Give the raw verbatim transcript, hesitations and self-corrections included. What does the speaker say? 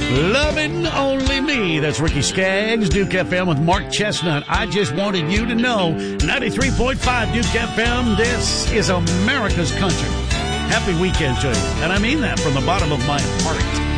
Loving Only Me. That's Ricky Skaggs, Duke F M with Mark Chestnut. I just wanted you to know, ninety-three point five Duke F M, this is America's country. Happy weekend to you. And I mean that from the bottom of my heart.